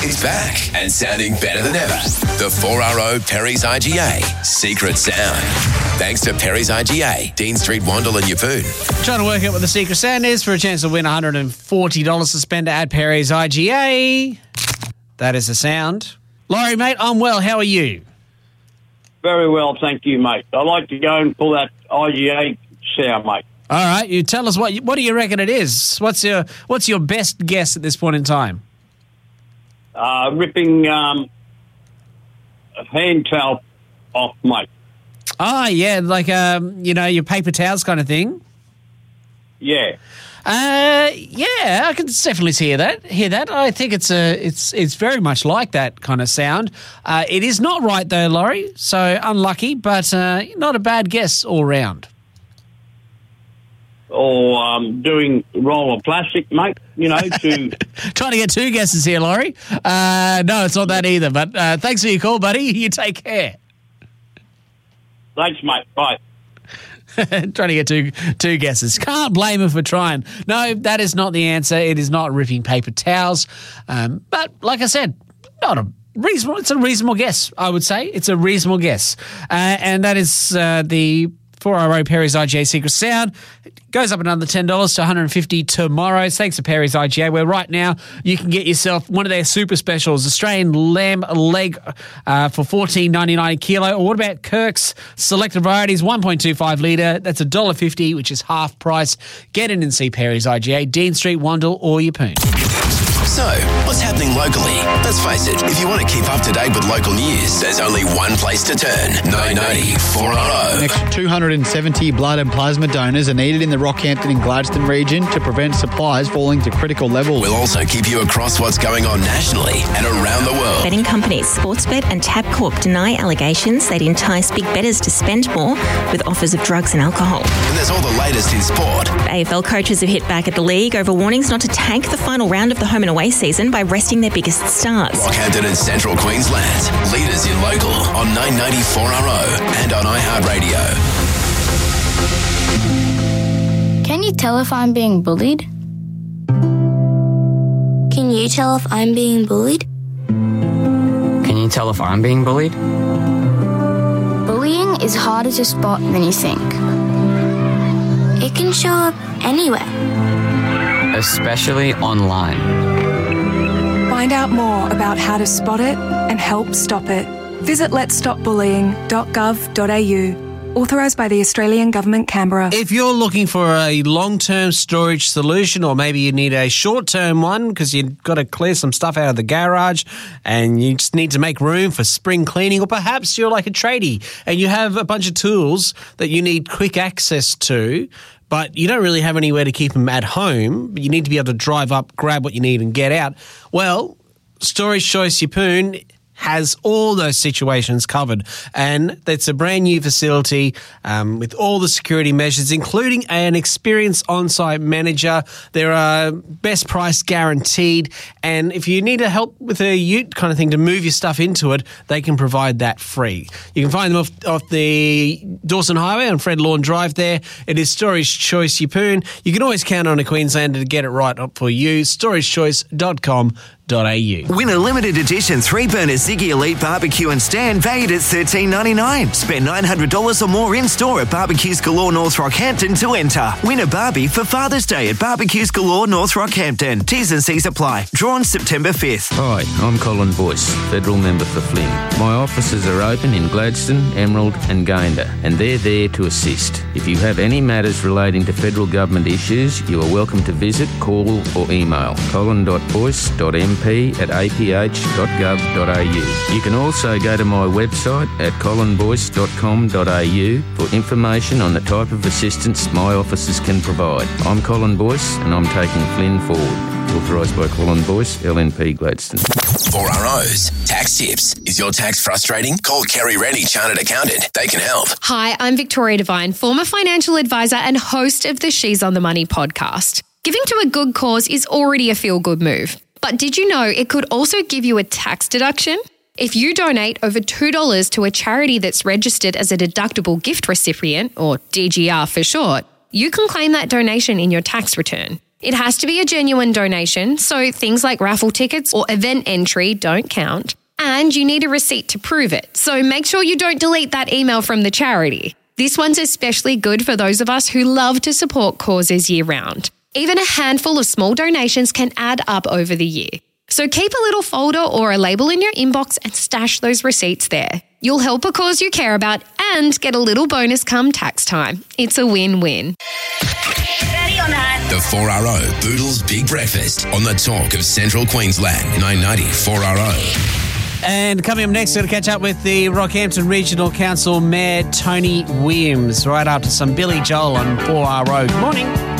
It's back and sounding better than ever. The 4RO Perry's IGA Secret Sound. Thanks to Perry's IGA, Dean Street, Wandle and Yeppoon. Trying to work out what the secret sound is for a chance to win $140 to spend at Perry's IGA. That is the sound. Laurie, mate, I'm well. How are you? Very well, thank you, mate. I'd like to go and pull that IGA sound, mate. All right, you tell us what do you reckon it is? What's your best guess at this point in time? Ripping a hand towel off, mate. Oh, yeah, like your paper towels kind of thing. Yeah. Yeah, I can definitely hear that. I think it's very much like that kind of sound. It is not right though, Laurie. So unlucky, but not a bad guess all round. Or doing roll of plastic, mate. To trying to get two guesses here, Laurie. No, it's not that either. But thanks for your call, buddy. You take care. Thanks, mate. Bye. Trying to get two guesses. Can't blame him for trying. No, that is not the answer. It is not ripping paper towels. But like I said, it's a reasonable guess, I would say. It's a reasonable guess. And that is the 4RO Perry's IGA Secret Sound. It goes up another $10 to $150 tomorrow. Thanks to Perry's IGA, where right now you can get yourself one of their super specials, Australian lamb leg for $14.99 a kilo. Or what about Kirk's selected varieties, 1.25 litre. That's $1.50, which is half price. Get in and see Perry's IGA, Dean Street, Wandle or Yeppoon. So, what's happening locally? Let's face it, if you want to keep up to date with local news, there's only one place to turn. 990 4RO. An extra 270 blood and plasma donors are needed in the Rockhampton and Gladstone region to prevent supplies falling to critical levels. We'll also keep you across what's going on nationally and around the world. Betting companies Sportsbet and Tabcorp deny allegations they'd entice big bettors to spend more with offers of drugs and alcohol. And there's all the latest in sport. AFL coaches have hit back at the league over warnings not to tank the final round of the home and away season by resting their biggest stars. Rockhampton and Central Queensland, leaders in local on 990 4RO and on iHeartRadio. Can you tell if I'm being bullied? Can you tell if I'm being bullied? Can you tell if I'm being bullied? Bullying is harder to spot than you think. It can show up anywhere. Especially online. Find out more about how to spot it and help stop it. Visit letsstopbullying.gov.au. Authorised by the Australian Government, Canberra. If you're looking for a long-term storage solution, or maybe you need a short-term one because you've got to clear some stuff out of the garage and you just need to make room for spring cleaning, or perhaps you're like a tradie and you have a bunch of tools that you need quick access to, but you don't really have anywhere to keep them at home, but you need to be able to drive up, grab what you need and get out. Well, Storage Choice Yeppoon has all those situations covered, and it's a brand new facility with all the security measures, including an experienced on-site manager. There are best price guaranteed, and if you need help with a ute kind of thing to move your stuff into it, they can provide that free. You can find them off the Dawson Highway on Fred Lawn Drive there. It is Storage Choice Yeppoon. You can always count on a Queenslander to get it right up for you. StorageChoice.com.au. Win a limited edition 3-burner Ziggy Elite barbecue and stand valued at $13.99. Spend $900 or more in store at Barbecues Galore North Rockhampton to enter. Win a barbie for Father's Day at Barbecues Galore North Rockhampton. T's and C's apply. Drawn September 5th. Hi, I'm Colin Boyce, Federal Member for Flynn. My offices are open in Gladstone, Emerald and Gayndah, and they're there to assist. If you have any matters relating to federal government issues, you are welcome to visit, call or email colin.boyce.mp@aph.gov.au. You can also go to my website at colinboyce.com.au for information on the type of assistance my offices can provide. I'm Colin Boyce and I'm taking Flynn forward. Authorised by Colin Boyce, LNP Gladstone. 4ROs. Tax tips. Is your tax frustrating? Call Kerry Rennie, Chartered Accountant. They can help. Hi, I'm Victoria Devine, former financial advisor and host of the She's on the Money podcast. Giving to a good cause is already a feel-good move. But did you know it could also give you a tax deduction? If you donate over $2 to a charity that's registered as a deductible gift recipient, or DGR for short, you can claim that donation in your tax return. It has to be a genuine donation, so things like raffle tickets or event entry don't count. And you need a receipt to prove it, so make sure you don't delete that email from the charity. This one's especially good for those of us who love to support causes year-round. Even a handful of small donations can add up over the year. So keep a little folder or a label in your inbox and stash those receipts there. You'll help a cause you care about and get a little bonus come tax time. It's a win-win. The 4RO Boodles Big Breakfast on the talk of Central Queensland, 990 4RO. And coming up next, we're going to catch up with the Rockhampton Regional Council Mayor Tony Williams right after some Billy Joel on 4RO. Good morning.